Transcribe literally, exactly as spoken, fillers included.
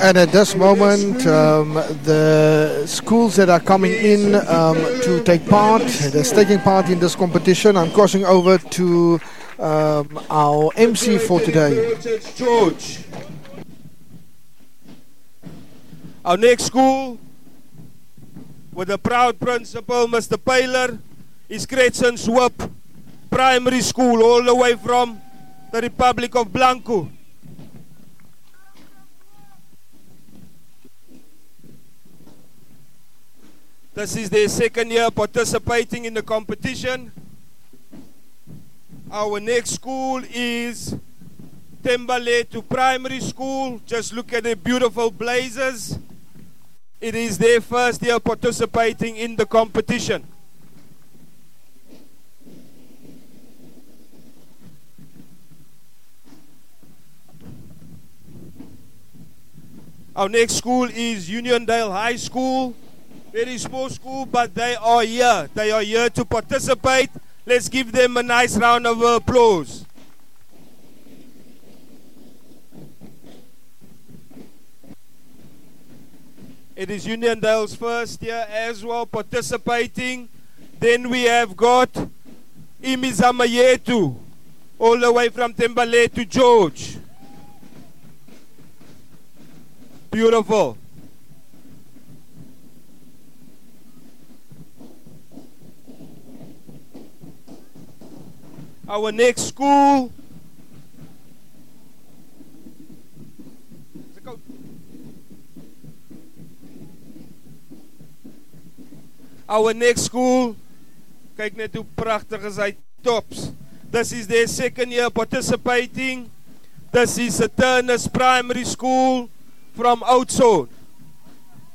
And at this moment, um, the schools that are coming in um, to take part, that's taking part in this competition, I'm crossing over to um, our M C for today. George. Our next school, with the proud principal, Mister Paylor, is Kretsenshoop Primary School, all the way from the Republic of Blanco. This is their second year participating in the competition. Our next school is Thembaletu Primary School. Just look at the beautiful blazers. It is their first year participating in the competition. Our next school is Uniondale High School. Very small school, but they are here. They are here to participate. Let's give them a nice round of applause. It is Uniondale's first year as well participating. Then we have got Imizamayetu, all the way from Thembaletu George. Beautiful. Our next school Our next school, kyk net hoe pragtig is hy tops. This is their second year participating. This is Saturnus Primary School from Oudtshoorn.